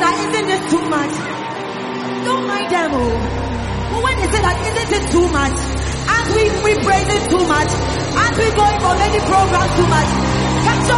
that isn't this too much? Don't mind them, oh. But when they say that isn't it too much? Aren't we praising too much? Aren't we going for many programs too much?